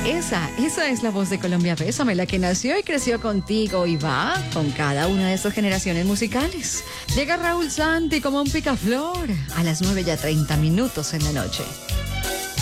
Esa es la voz de Colombia Bésame, la que nació y creció contigo y va con cada una de estas generaciones musicales. Llega Raúl Santi como un picaflor a las 9:30 en la noche.